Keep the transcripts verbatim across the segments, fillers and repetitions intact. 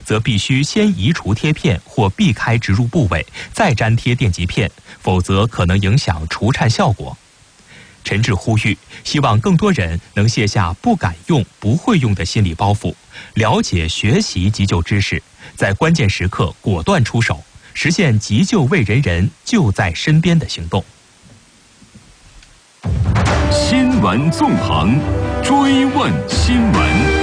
则必须先移除贴片或避开植入部位，再粘贴电极片，否则可能影响除颤效果。陈志呼吁，希望更多人能卸下不敢用、不会用的心理包袱，了解、学习急救知识，在关键时刻果断出手，实现急救为人人、就在身边的行动。 新闻纵横，追问新闻。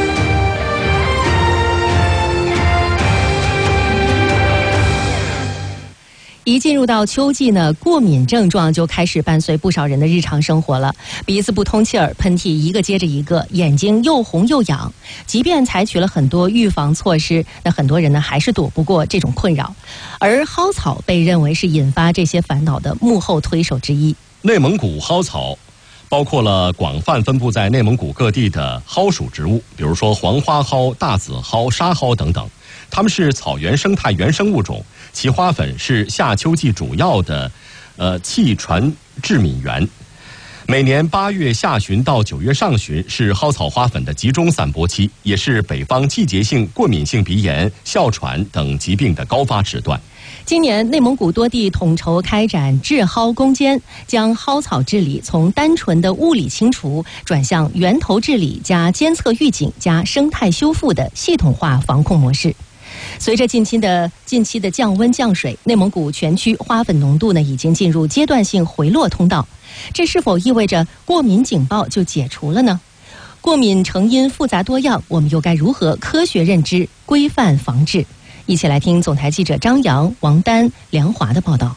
一进入到秋季呢，过敏症状就开始伴随不少人的日常生活了。鼻子不通气儿，喷嚏一个接着一个，眼睛又红又痒。即便采取了很多预防措施，那很多人呢还是躲不过这种困扰。而蒿草被认为是引发这些烦恼的幕后推手之一。 内蒙古蒿草包括了广泛分布在内蒙古各地的蒿属植物，比如说黄花蒿、大紫蒿、沙蒿等等。它们是草原生态原生物种，其花粉是夏秋季主要的呃气传致敏源。每年八月下旬到九月上旬是蒿草花粉的集中散播期，也是北方季节性过敏性鼻炎、哮喘等疾病的高发时段。 今年内蒙古多地统筹开展治蒿攻坚，将蒿草治理从单纯的物理清除转向源头治理加监测预警加生态修复的系统化防控模式。随着近期的近期的降温降水，内蒙古全区花粉浓度呢已经进入阶段性回落通道，这是否意味着过敏警报就解除了呢？过敏成因复杂多样，我们又该如何科学认知、规范防治？一起来听总台记者张扬、王丹、梁华的报道。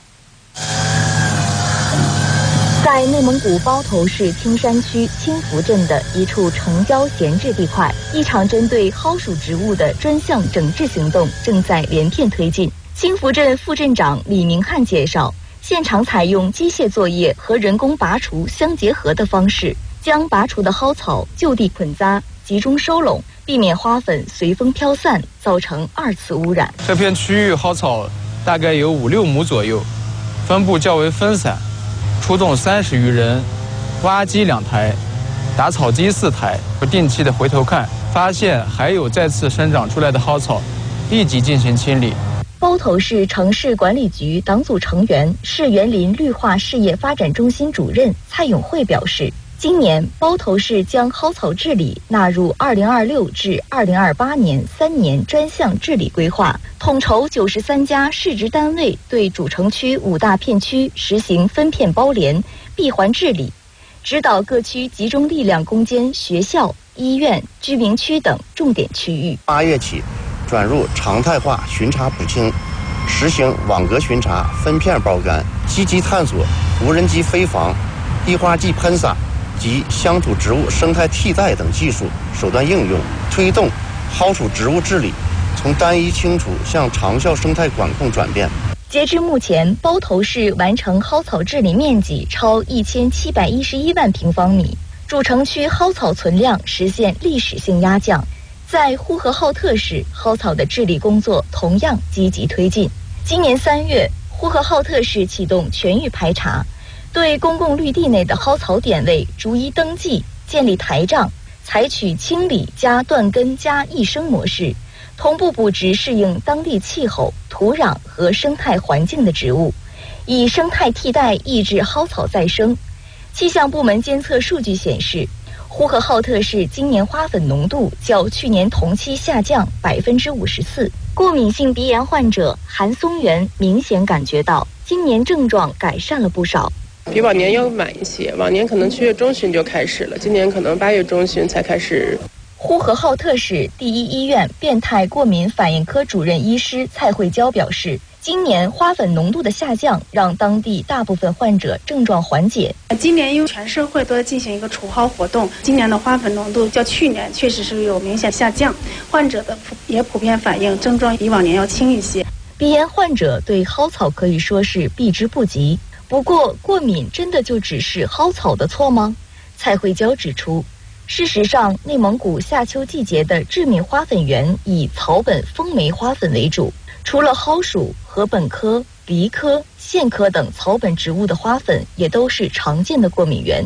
在内蒙古包头市青山区青福镇的一处城郊闲置地块，一场针对蒿属植物的专项整治行动正在连片推进。青福镇副镇长李明汉介绍，现场采用机械作业和人工拔除相结合的方式，将拔除的蒿草就地捆扎，集中收拢，避免花粉随风飘散，造成二次污染。 这片区域蒿草大概有五六亩左右，分布较为分散，出动三十余人，挖机两台，打草机四台，不定期的回头看，发现还有再次生长出来的蒿草，立即进行清理。 包头市城市管理局党组成员、市园林绿化事业发展中心主任蔡永慧表示，今年包头市将蒿草治理纳入二零二六至二零二八年三年专项治理规划，统筹九十三家市直单位对主城区五大片区实行分片包联、闭环治理，指导各区集中力量攻坚学校、医院、居民区等重点区域。 八月起转入常态化巡查补清，实行网格巡查、分片包干，积极探索无人机飞防、滴花剂喷洒及乡土植物生态替代等技术手段应用，推动蒿属植物治理从单一清除向长效生态管控转变。 截至目前，包头市完成蒿草治理面积超一千七百一十一万平方米，主城区蒿草存量实现历史性压降。在呼和浩特市，蒿草的治理工作同样积极推进。今年三月，呼和浩特市启动全域排查，对公共绿地内的蒿草点位逐一登记，建立台账，采取清理加断根加益生模式，同步补植适应当地气候、土壤和生态环境的植物，以生态替代抑制蒿草再生。气象部门监测数据显示，呼和浩特市今年花粉浓度较去年同期下降百分之五十四。过敏性鼻炎患者韩松元明显感觉到，今年症状改善了不少。 比往年要晚一些，往年可能七月中旬就开始了，今年可能八月中旬才开始。 呼和浩特市第一医院变态过敏反应科主任医师蔡慧娇表示，今年花粉浓度的下降让当地大部分患者症状缓解。 今年因为全社会都在进行一个除蒿活动，今年的花粉浓度较去年确实是有明显下降，患者的也普遍反映症状比往年要轻一些。 鼻炎患者对蒿草可以说是避之不及，不过过敏真的就只是蒿草的错吗？蔡慧娇指出，事实上，内蒙古夏秋季节的致敏花粉源以草本风霉花粉为主，除了蒿属、禾本科、梨科、苋科等草本植物的花粉也都是常见的过敏源。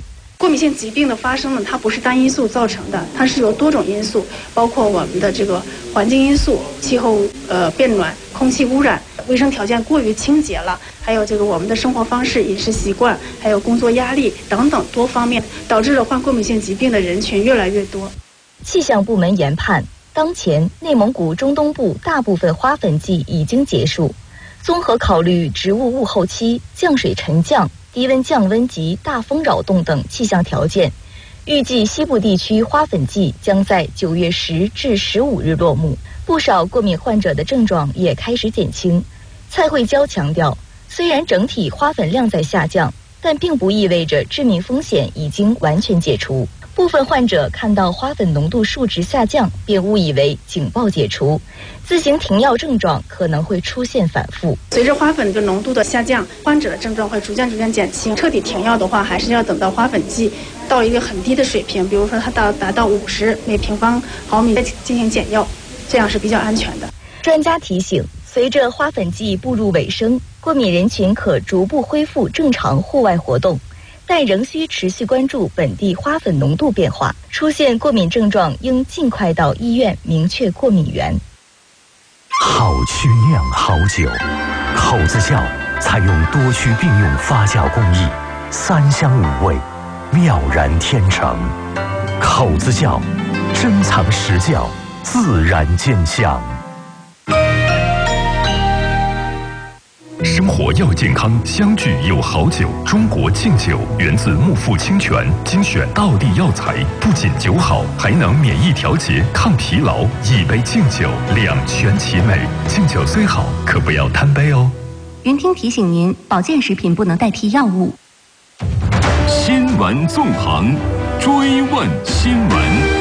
过敏性疾病的发生呢，它不是单因素造成的，它是由多种因素，包括我们的这个环境因素、气候呃变暖、空气污染、卫生条件过于清洁了，还有这个我们的生活方式、饮食习惯，还有工作压力等等多方面，导致了患过敏性疾病的人群越来越多。 气象部门研判，当前内蒙古中东部大部分花粉季已经结束，综合考虑植物物候期、降水沉降、低温降温及大风扰动等气象条件，预计西部地区花粉季将在九月十至十五日落幕。不少过敏患者的症状也开始减轻。蔡慧娇强调，虽然整体花粉量在下降，但并不意味着致命风险已经完全解除。部分患者看到花粉浓度数值下降，便误以为警报解除，自行停药症状可能会出现反复。 随着花粉的浓度的下降，患者的症状会逐渐逐渐减轻。彻底停药的话，还是要等到花粉季到一个很低的水平，比如说它到达到五十每平方毫米再进行减药，这样是比较安全的。 专家提醒，随着花粉季步入尾声，过敏人群可逐步恢复正常户外活动，但仍需持续关注本地花粉浓度变化，出现过敏症状应尽快到医院明确过敏源。 好曲酿好酒，口子窖采用多区并用发酵工艺，三香五味，妙然天成。口子窖，珍藏实窖，自然见香。 生活要健康，相聚有好酒。中国敬酒源自木富清泉，精选道地药材，不仅酒好，还能免疫调节、抗疲劳。一杯敬酒，两全其美。敬酒虽好，可不要贪杯哦。 云听提醒您，保健食品不能代替药物。 新闻纵横，追问新闻。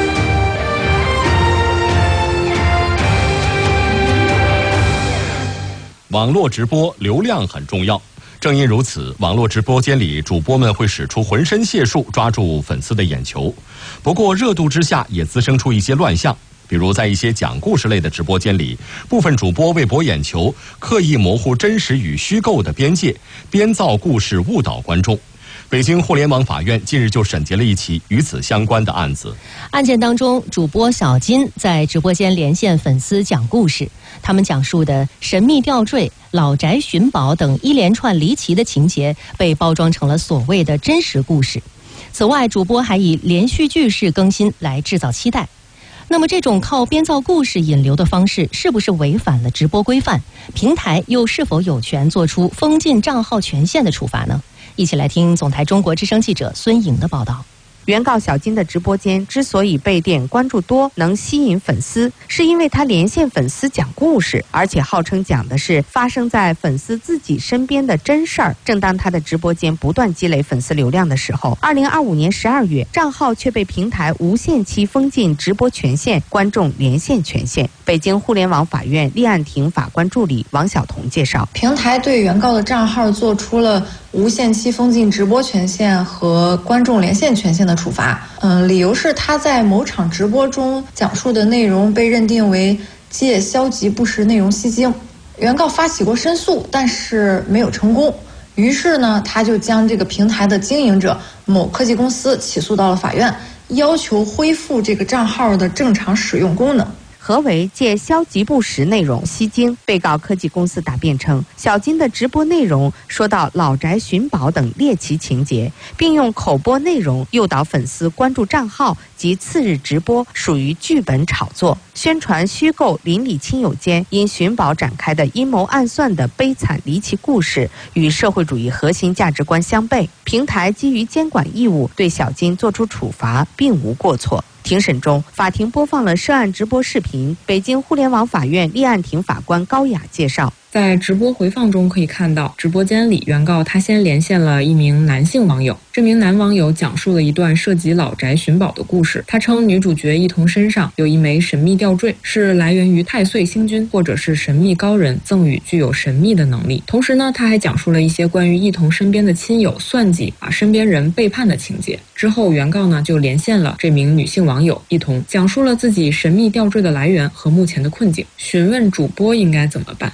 网络直播流量很重要，正因如此，网络直播间里主播们会使出浑身解数抓住粉丝的眼球。不过热度之下也滋生出一些乱象，比如在一些讲故事类的直播间里，部分主播为博眼球，刻意模糊真实与虚构的边界，编造故事误导观众。北京互联网法院近日就审结了一起与此相关的案子。 案件当中，主播小金在直播间连线粉丝讲故事，他们讲述的神秘吊坠、老宅寻宝等一连串离奇的情节被包装成了所谓的真实故事。此外，主播还以连续剧式更新来制造期待。那么这种靠编造故事引流的方式是不是违反了直播规范？平台又是否有权做出封禁账号权限的处罚呢？一起来听总台中国之声记者孙颖的报道。 原告小金的直播间之所以被点关注多，能吸引粉丝，是因为他连线粉丝讲故事，而且号称讲的是发生在粉丝自己身边的真事儿。正当他的直播间不断积累粉丝流量的时候，二零二五年十二月，账号却被平台无限期封禁直播权限、观众连线权限。北京互联网法院立案庭法官助理王晓彤介绍， 平台对原告的账号做出了无限期封禁直播权限和观众连线权限的处罚。嗯，理由是他在某场直播中讲述的内容被认定为借消极不实内容吸睛，原告发起过申诉，但是没有成功。于是呢，他就将这个平台的经营者某科技公司起诉到了法院，要求恢复这个账号的正常使用功能。 何为借消极不实内容吸睛？被告科技公司答辩称，小金的直播内容说到老宅寻宝等猎奇情节，并用口播内容诱导粉丝关注账号及次日直播，属于剧本炒作，宣传虚构邻里亲友间因寻宝展开的阴谋暗算的悲惨离奇故事，与社会主义核心价值观相悖。平台基于监管义务对小金作出处罚，并无过错。庭审中，法庭播放了涉案直播视频。北京互联网法院立案庭法官高雅介绍， 在直播回放中可以看到，直播间里原告他先连线了一名男性网友，这名男网友讲述了一段涉及老宅寻宝的故事。他称女主角一童身上有一枚神秘吊坠，是来源于太岁星君或者是神秘高人赠予具有神秘的能力。同时呢，他还讲述了一些关于一童身边的亲友算计把身边人背叛的情节。之后，原告呢就连线了这名女性网友一童，讲述了自己神秘吊坠的来源和目前的困境，询问主播应该怎么办。 在直播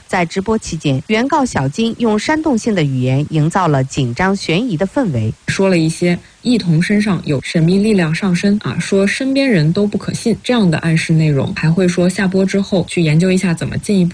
播期间，原告小金用煽动性的语言营造了紧张悬疑的氛围， 说了一些一童身上有神秘力量上身啊，说身边人都不可信这样的暗示内容，还会说下播之后去研究一下怎么进一步